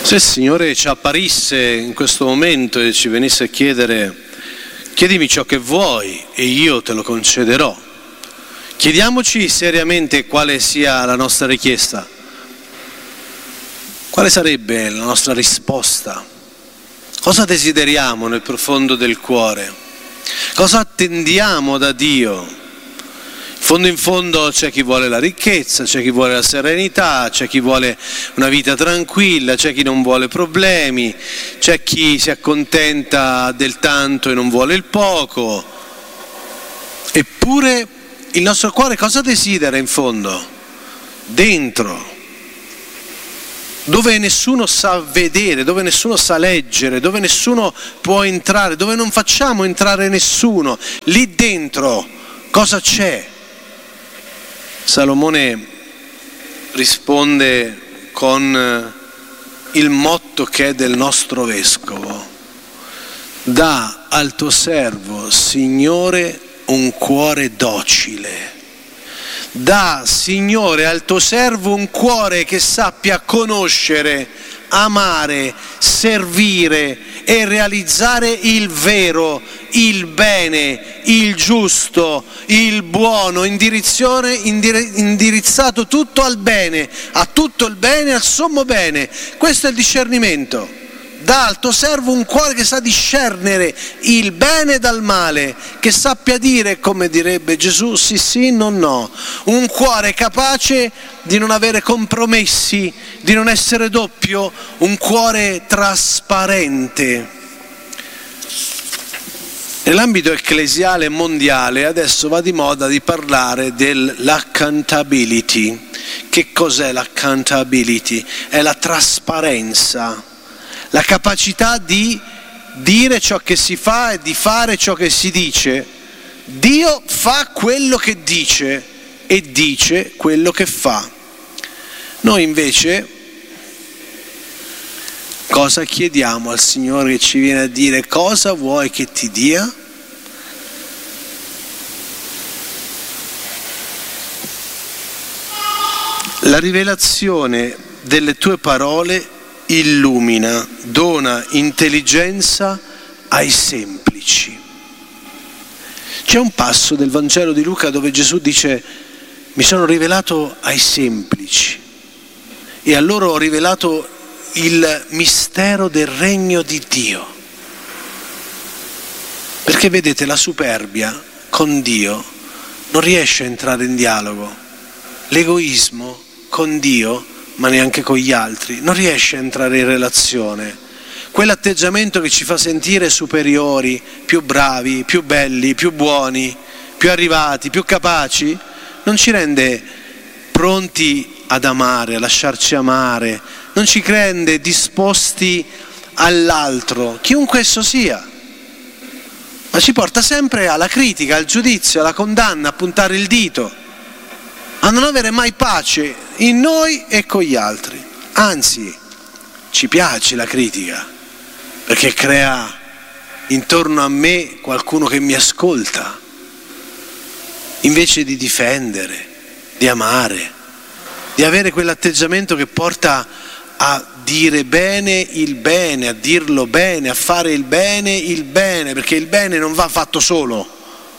Se il Signore ci apparisse in questo momento e ci venisse a chiedere: chiedimi ciò che vuoi e io te lo concederò, chiediamoci seriamente quale sia la nostra richiesta. Quale sarebbe la nostra risposta? Cosa desideriamo nel profondo del cuore? Cosa attendiamo da Dio? In fondo c'è chi vuole la ricchezza, c'è chi vuole la serenità, c'è chi vuole una vita tranquilla, c'è chi non vuole problemi, c'è chi si accontenta del tanto e non vuole il poco. Eppure il nostro cuore cosa desidera in fondo? Dentro, dove nessuno sa vedere, dove nessuno sa leggere, dove nessuno può entrare, dove non facciamo entrare nessuno, lì dentro cosa c'è? Salomone risponde con il motto che è del nostro vescovo: dà al tuo servo, Signore, un cuore docile. Dà, Signore, al tuo servo un cuore che sappia conoscere, amare, servire e realizzare il vero, il bene, il giusto, il buono, indirizzato tutto al bene, a tutto il bene, al sommo bene. Questo è il discernimento. Dà al tuo servo un cuore che sa discernere il bene dal male, che sappia dire, come direbbe Gesù, sì sì, no no. Un cuore capace di non avere compromessi, di non essere doppio, un cuore trasparente. Nell'ambito ecclesiale mondiale adesso va di moda di parlare dell'accountability. Che cos'è l'accountability? È la trasparenza. La capacità di dire ciò che si fa e di fare ciò che si dice. Dio fa quello che dice e dice quello che fa. Noi invece cosa chiediamo al Signore che ci viene a dire? Cosa vuoi che ti dia? La rivelazione delle tue parole illumina, dona intelligenza ai semplici. C'è un passo del Vangelo di Luca dove Gesù dice: mi sono rivelato ai semplici e a loro ho rivelato il mistero del regno di Dio. Perché vedete, la superbia con Dio non riesce a entrare in dialogo, l'egoismo con Dio, ma neanche con gli altri, non riesce a entrare in relazione. Quell'atteggiamento che ci fa sentire superiori, più bravi, più belli, più buoni, più arrivati, più capaci, non ci rende pronti ad amare, a lasciarci amare, non ci rende disposti all'altro, chiunque esso sia, ma ci porta sempre alla critica, al giudizio, alla condanna, a puntare il dito, a non avere mai pace in noi e con gli altri. Anzi, ci piace la critica, perché crea intorno a me qualcuno che mi ascolta, invece di difendere, di amare, di avere quell'atteggiamento che porta a dire bene il bene, a dirlo bene, a fare il bene, perché il bene non va fatto solo.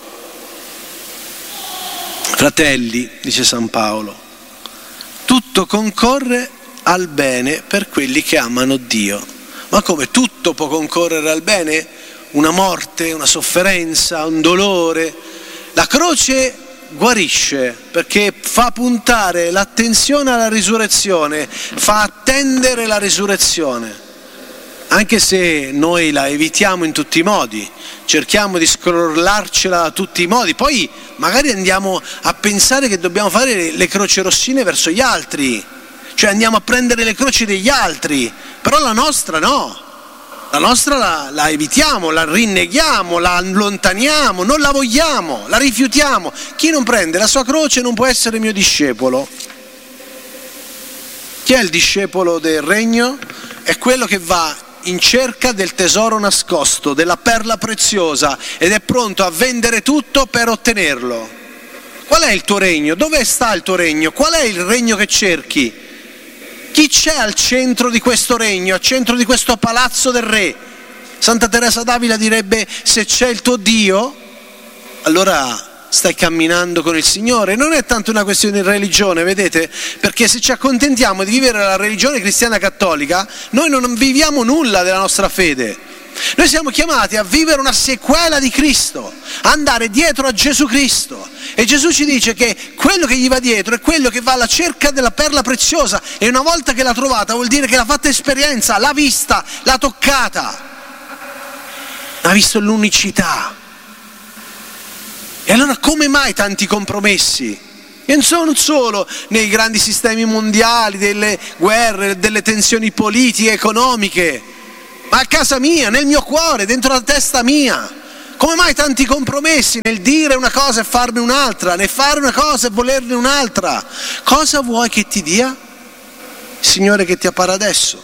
Fratelli, dice San Paolo, tutto concorre al bene per quelli che amano Dio. Ma come tutto può concorrere al bene? Una morte, una sofferenza, un dolore. La croce guarisce perché fa puntare l'attenzione alla risurrezione, fa attendere la risurrezione. Anche se noi la evitiamo in tutti i modi, cerchiamo di scrollarcela da tutti i modi, poi magari andiamo a pensare che dobbiamo fare le crocerossine verso gli altri, cioè andiamo a prendere le croci degli altri, però la nostra no, la nostra la evitiamo, la rinneghiamo, la allontaniamo, non la vogliamo, la rifiutiamo. Chi non prende la sua croce non può essere mio discepolo. Chi è il discepolo del regno? È quello che va in cerca del tesoro nascosto, della perla preziosa, ed è pronto a vendere tutto per ottenerlo. Qual è il tuo regno? Dove sta il tuo regno? Qual è il regno che cerchi? Chi c'è al centro di questo regno, al centro di questo palazzo del re? Santa Teresa d'Avila direbbe: se c'è il tuo Dio, allora stai camminando con il Signore. Non è tanto una questione di religione, vedete? Perché se ci accontentiamo di vivere la religione cristiana cattolica, noi non viviamo nulla della nostra fede. Noi siamo chiamati a vivere una sequela di Cristo, andare dietro a Gesù Cristo. E Gesù ci dice che quello che gli va dietro è quello che va alla cerca della perla preziosa, e una volta che l'ha trovata vuol dire che l'ha fatta esperienza, l'ha vista, l'ha toccata, ha visto l'unicità. E allora come mai tanti compromessi? E non sono solo nei grandi sistemi mondiali, delle guerre, delle tensioni politiche, economiche, ma a casa mia, nel mio cuore, dentro la testa mia. Come mai tanti compromessi nel dire una cosa e farne un'altra, nel fare una cosa e volerne un'altra? Cosa vuoi che ti dia? Il Signore che ti appare adesso.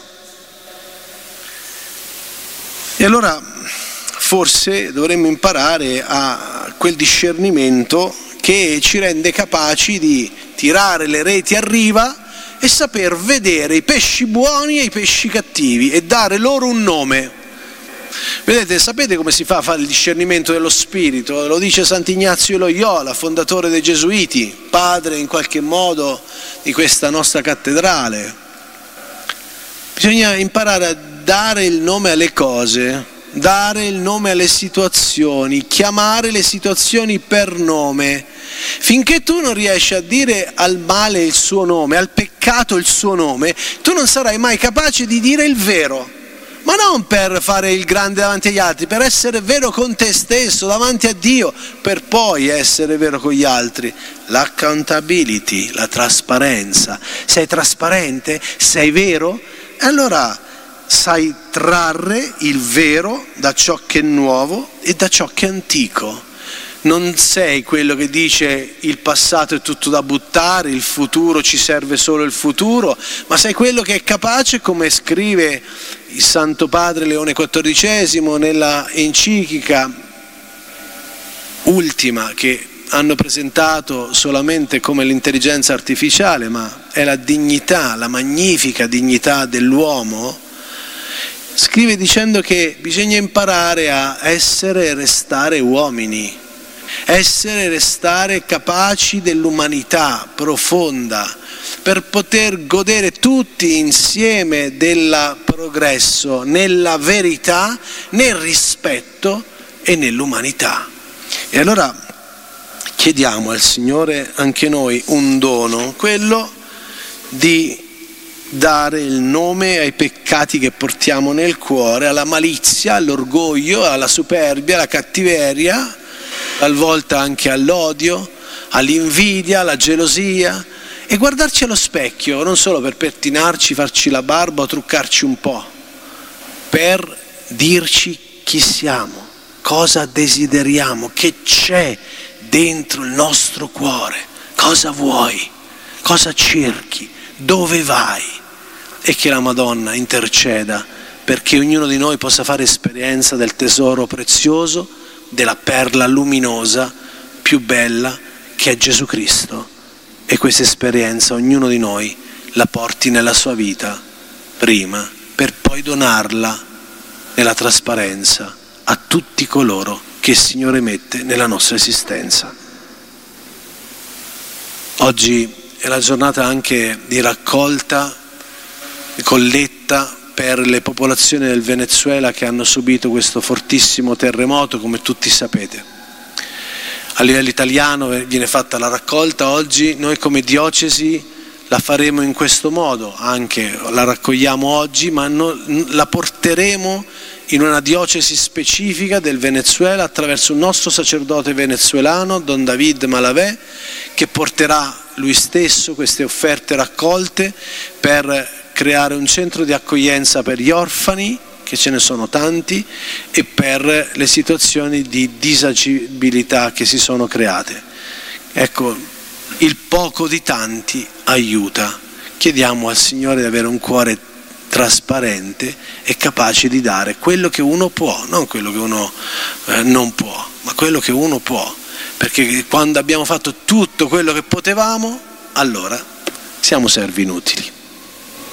E allora forse dovremmo imparare a quel discernimento che ci rende capaci di tirare le reti a riva e saper vedere i pesci buoni e i pesci cattivi e dare loro un nome. Vedete, sapete come si fa a fare il discernimento dello spirito? Lo dice Sant'Ignazio di Loyola, fondatore dei Gesuiti, padre in qualche modo di questa nostra cattedrale. Bisogna imparare a dare il nome alle cose, dare il nome alle situazioni, chiamare le situazioni per nome. Finché tu non riesci a dire al male il suo nome, al peccato il suo nome, tu non sarai mai capace di dire il vero. Ma non per fare il grande davanti agli altri, per essere vero con te stesso, davanti a Dio, per poi essere vero con gli altri. L'accountability, la trasparenza. Sei trasparente? Sei vero? E allora sai trarre il vero da ciò che è nuovo e da ciò che è antico. Non sei quello che dice il passato è tutto da buttare, il futuro ci serve solo il futuro, ma sei quello che è capace, come scrive il Santo Padre Leone XIV nella enciclica ultima che hanno presentato solamente come l'intelligenza artificiale, ma è la dignità, la magnifica dignità dell'uomo. Scrive dicendo che bisogna imparare a essere e restare uomini, essere e restare capaci dell'umanità profonda, per poter godere tutti insieme del progresso, nella verità, nel rispetto e nell'umanità. E allora chiediamo al Signore anche noi un dono, quello di dare il nome ai peccati che portiamo nel cuore, alla malizia, all'orgoglio, alla superbia, alla cattiveria, talvolta anche all'odio, all'invidia, alla gelosia, e guardarci allo specchio, non solo per pettinarci, farci la barba o truccarci un po', per dirci chi siamo, cosa desideriamo, che c'è dentro il nostro cuore, cosa vuoi, cosa cerchi, dove vai, e che la Madonna interceda perché ognuno di noi possa fare esperienza del tesoro prezioso, della perla luminosa più bella che è Gesù Cristo, e questa esperienza ognuno di noi la porti nella sua vita prima, per poi donarla nella trasparenza a tutti coloro che il Signore mette nella nostra esistenza. Oggi è la giornata anche di raccolta, di colletta per le popolazioni del Venezuela che hanno subito questo fortissimo terremoto, come tutti sapete. A livello italiano viene fatta la raccolta oggi, noi come diocesi la faremo in questo modo, anche la raccogliamo oggi, ma la porteremo in una diocesi specifica del Venezuela attraverso un nostro sacerdote venezuelano, Don David Malavé, che porterà lui stesso queste offerte raccolte per creare un centro di accoglienza per gli orfani, che ce ne sono tanti, e per le situazioni di disagibilità che si sono create. Ecco, il poco di tanti aiuta. Chiediamo al Signore di avere un cuore trasparente e capace di dare quello che uno può, non quello che uno non può, ma quello che uno può, perché quando abbiamo fatto tutto quello che potevamo, allora siamo servi inutili.